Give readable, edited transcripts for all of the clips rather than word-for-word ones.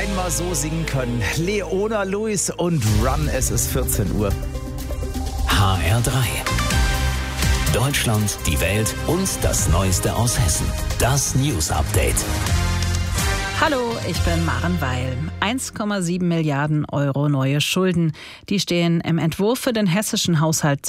einmal so singen können. Leona Lewis und Run, es ist 14 Uhr. HR3. Deutschland, die Welt und das Neueste aus Hessen. Das News Update. Hallo, ich bin Maren Weil. 1,7 Milliarden Euro neue Schulden. Die stehen im Entwurf für den hessischen Haushalt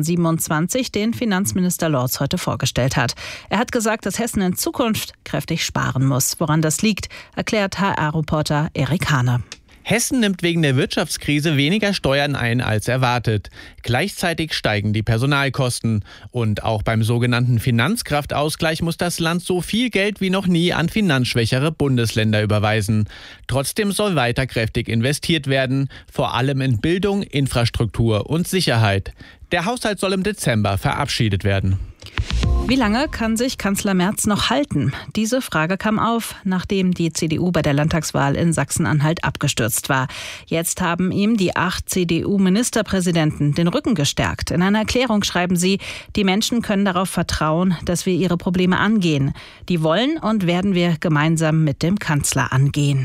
2027, den Finanzminister Lorz heute vorgestellt hat. Er hat gesagt, dass Hessen in Zukunft kräftig sparen muss. Woran das liegt, erklärt HR-Reporter Erik Hane. Hessen nimmt wegen der Wirtschaftskrise weniger Steuern ein als erwartet. Gleichzeitig steigen die Personalkosten. Und auch beim sogenannten Finanzkraftausgleich muss das Land so viel Geld wie noch nie an finanzschwächere Bundesländer überweisen. Trotzdem soll weiter kräftig investiert werden, vor allem in Bildung, Infrastruktur und Sicherheit. Der Haushalt soll im Dezember verabschiedet werden. Wie lange kann sich Kanzler Merz noch halten? Diese Frage kam auf, nachdem die CDU bei der Landtagswahl in Sachsen-Anhalt abgestürzt war. Jetzt haben ihm die 8 CDU-Ministerpräsidenten den Rücken gestärkt. In einer Erklärung schreiben sie, die Menschen können darauf vertrauen, dass wir ihre Probleme angehen. Die wollen und werden wir gemeinsam mit dem Kanzler angehen.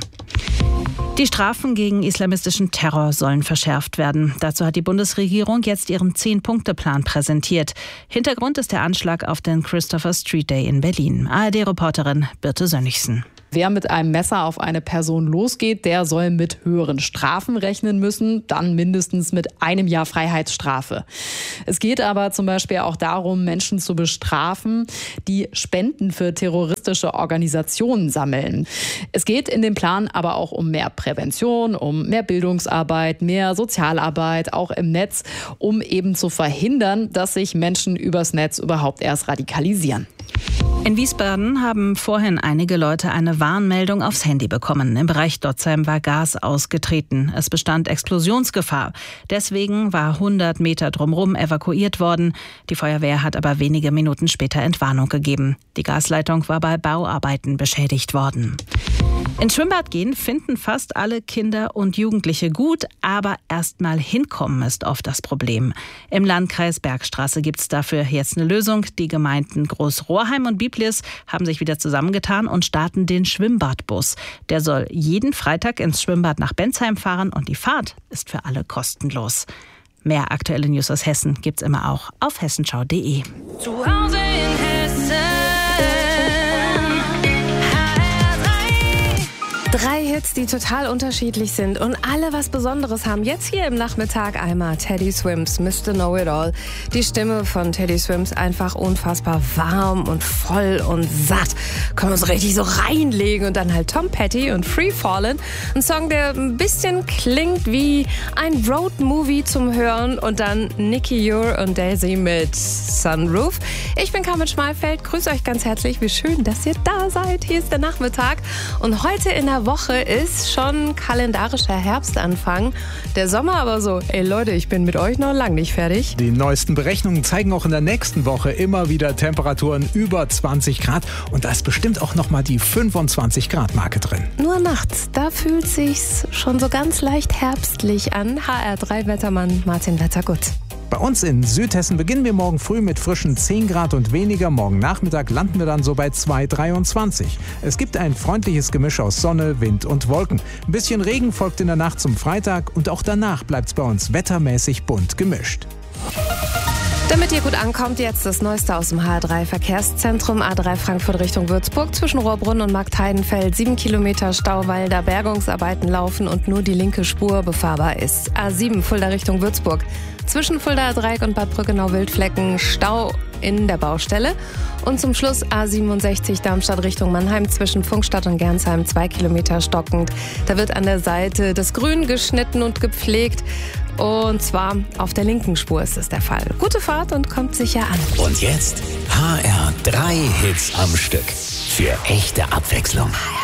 Die Strafen gegen islamistischen Terror sollen verschärft werden. Dazu hat die Bundesregierung jetzt ihren 10-Punkte-Plan präsentiert. Hintergrund ist der Anschlag auf den Christopher Street Day in Berlin. ARD-Reporterin Birte Sönnigsen. Wer mit einem Messer auf eine Person losgeht, der soll mit höheren Strafen rechnen müssen, dann mindestens mit 1 Jahr Freiheitsstrafe. Es geht aber zum Beispiel auch darum, Menschen zu bestrafen, die Spenden für terroristische Organisationen sammeln. Es geht in dem Plan aber auch um mehr Prävention, um mehr Bildungsarbeit, mehr Sozialarbeit, auch im Netz, um eben zu verhindern, dass sich Menschen übers Netz überhaupt erst radikalisieren. In Wiesbaden haben vorhin einige Leute eine Warnmeldung aufs Handy bekommen. Im Bereich Dotzheim war Gas ausgetreten. Es bestand Explosionsgefahr. Deswegen war 100 Meter drumherum evakuiert worden. Die Feuerwehr hat aber wenige Minuten später Entwarnung gegeben. Die Gasleitung war bei Bauarbeiten beschädigt worden. Ins Schwimmbad gehen finden fast alle Kinder und Jugendliche gut, aber erst mal hinkommen ist oft das Problem. Im Landkreis Bergstraße gibt es dafür jetzt eine Lösung. Die Gemeinden Großrohrheim und Biblis haben sich wieder zusammengetan und starten den Schwimmbadbus. Der soll jeden Freitag ins Schwimmbad nach Bensheim fahren und die Fahrt ist für alle kostenlos. Mehr aktuelle News aus Hessen gibt's immer auch auf hessenschau.de. Zu Hause in Hessen. 3 Hits, die total unterschiedlich sind und alle was Besonderes haben. Jetzt hier im Nachmittag einmal Teddy Swims, Mr. Know-It-All. Die Stimme von Teddy Swims einfach unfassbar warm und voll und satt. Können wir uns richtig so reinlegen. Und dann halt Tom Petty und Free Fallin'. Ein Song, der ein bisschen klingt wie ein Road-Movie zum Hören. Und dann Nicky Ure und Daisy mit Sunroof. Ich bin Carmen Schmalfeld, grüße euch ganz herzlich. Wie schön, dass ihr da seid. Hier ist der Nachmittag. Und heute in der Woche ist schon kalendarischer Herbstanfang. Der Sommer aber so, ey Leute, ich bin mit euch noch lang nicht fertig. Die neuesten Berechnungen zeigen auch in der nächsten Woche immer wieder Temperaturen über 20 Grad. Und da ist bestimmt auch nochmal die 25 Grad Marke drin. Nur nachts, da fühlt sich's schon so ganz leicht herbstlich an. HR3-Wettermann Martin Wettergut. Bei uns in Südhessen beginnen wir morgen früh mit frischen 10 Grad und weniger. Morgen Nachmittag landen wir dann so bei 2,23. Es gibt ein freundliches Gemisch aus Sonne, Wind und Wolken. Ein bisschen Regen folgt in der Nacht zum Freitag und auch danach bleibt es bei uns wettermäßig bunt gemischt. Damit ihr gut ankommt, jetzt das Neueste aus dem HR3-Verkehrszentrum. A3 Frankfurt Richtung Würzburg zwischen Rohrbrunn und Marktheidenfeld. 7 Kilometer Stau, weil da Bergungsarbeiten laufen und nur die linke Spur befahrbar ist. A7 Fulda Richtung Würzburg. Zwischen Fuldaer Dreieck und Bad Brückenau-Wildflecken Stau in der Baustelle. Und zum Schluss A67 Darmstadt Richtung Mannheim zwischen Pfungstadt und Gernsheim 2 Kilometer stockend. Da wird an der Seite das Grün geschnitten und gepflegt. Und zwar auf der linken Spur ist es der Fall. Gute Fahrt und kommt sicher an. Und jetzt HR3 Hits am Stück. Für echte Abwechslung.